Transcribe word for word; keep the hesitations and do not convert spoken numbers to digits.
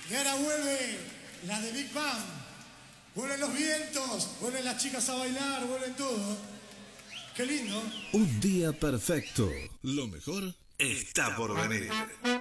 Y ahora vuelve la de Big Bang. Vuelven los vientos, vuelven las chicas a bailar, vuelven todo. Qué lindo. Un día perfecto. Lo mejor está por venir.